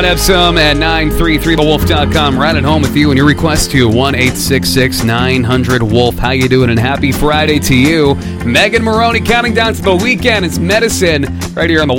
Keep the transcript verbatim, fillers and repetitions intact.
Have some at nine three three the wolf dot com. Right at home with you and your request to one eight six six nine hundred wolf. How you doing? And happy Friday to you. Megan Maroney counting down to the weekend. It's Medicine right here on the